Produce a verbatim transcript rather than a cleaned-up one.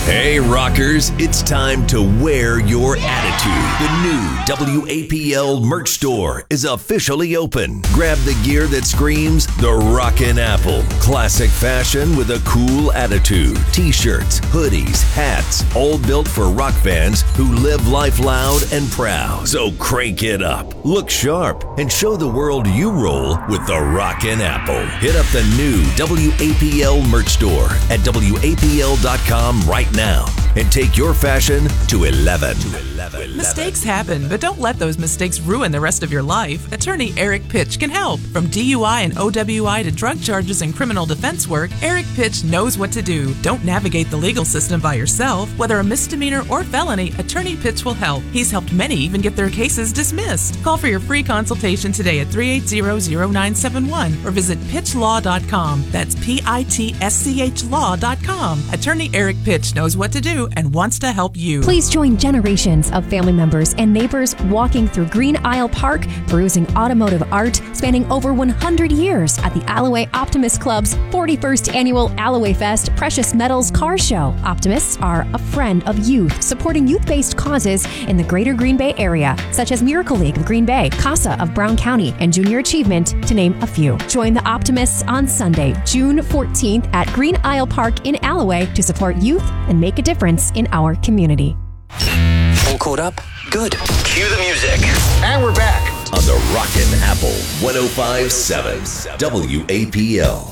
Hey, rockers, it's time to wear your attitude. The new W A P L merch store is officially open. Grab the gear that screams the Rockin' Apple. Classic fashion with a cool attitude. T-shirts, hoodies, hats, all built for rock fans who live life loud and proud. So crank it up, look sharp, and show the world you roll with the Rockin' Apple. Hit up the new W A P L merch store at W A P L dot com right now. Now and take your fashion to eleven. Mistakes happen, but don't let those mistakes ruin the rest of your life. Attorney Eric Pitch can help. From D U I and O W I to drug charges and criminal defense work, Eric Pitch knows what to do. Don't navigate the legal system by yourself. Whether a misdemeanor or felony, Attorney Pitch will help. He's helped many even get their cases dismissed. Call for your free consultation today at three eight zero, zero nine seven one or visit pitch law dot com. That's P I T S C H law dot com. Attorney Eric Pitch knows what to do and wants to help you. Please join generations of family members and neighbors walking through Green Isle Park, perusing automotive art spanning over one hundred years at the Alloway Optimist Club's forty-first annual Alloway Fest Precious Metals Car Show. Optimists are a friend of youth, supporting youth-based causes in the greater Green Bay area, such as Miracle League of Green Bay, CASA of Brown County, and Junior Achievement, to name a few. Join the Optimists on Sunday, June fourteenth at Green Isle Park in Alloway to support youth and make a difference in our community. All caught up? Good. Cue the music. And we're back on the Rockin' Apple one oh five point seven W A P L.